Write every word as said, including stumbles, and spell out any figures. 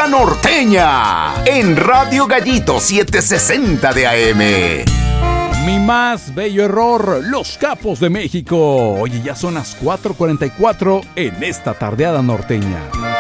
Tardeada Norteña en Radio Gallito setecientos sesenta de A M. Mi más bello error, Los Capos de México. Oye, ya son las cuatro cuarenta y cuatro en esta Tardeada Norteña.